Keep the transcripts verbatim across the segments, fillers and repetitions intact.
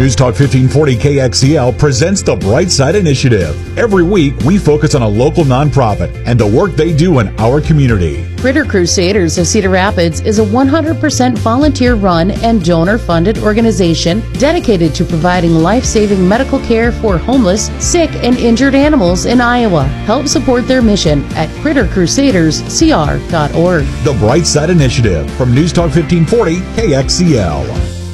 News Talk fifteen forty K X E L presents the Bright Side Initiative. Every week, we focus on a local nonprofit and the work they do in our community. Critter Crusaders of Cedar Rapids is a one hundred percent volunteer-run and donor-funded organization dedicated to providing life-saving medical care for homeless, sick, and injured animals in Iowa. Help support their mission at critter crusaders c r dot org. The Bright Side Initiative from News Talk fifteen forty K X E L.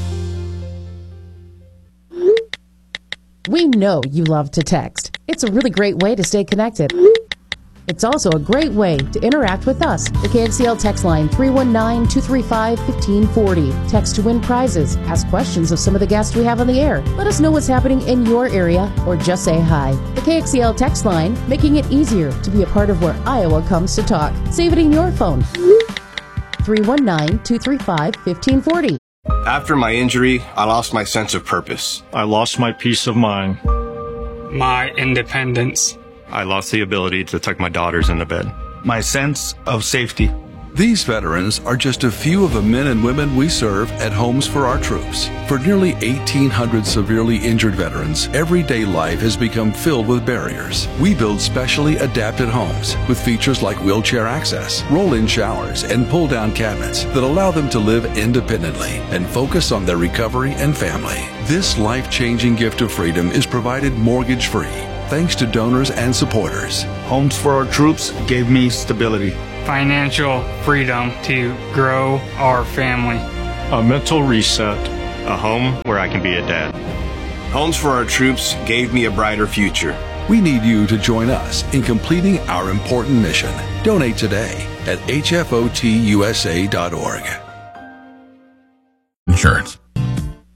We know you love to text. It's a really great way to stay connected. It's also a great way to interact with us. The K X E L text line three one nine, two three five, one five four zero. Text to win prizes. Ask questions of some of the guests we have on the air. Let us know what's happening in your area or just say hi. The K X E L text line, making it easier to be a part of where Iowa comes to talk. Save it in your phone. three one nine, two three five, one five four zero. After my injury, I lost my sense of purpose. I lost my peace of mind. My independence. I lost the ability to tuck my daughters into bed. My sense of safety. These veterans are just a few of the men and women we serve at Homes for Our Troops. For nearly eighteen hundred severely injured veterans, everyday life has become filled with barriers. We build specially adapted homes with features like wheelchair access, roll-in showers, and pull-down cabinets that allow them to live independently and focus on their recovery and family. This life-changing gift of freedom is provided mortgage-free, thanks to donors and supporters. Homes for Our Troops gave me stability. Financial freedom to grow our family. A mental reset. A home where I can be a dad. Homes for Our Troops gave me a brighter future. We need you to join us in completing our important mission. Donate today at h f o t u s a dot org. Insurance.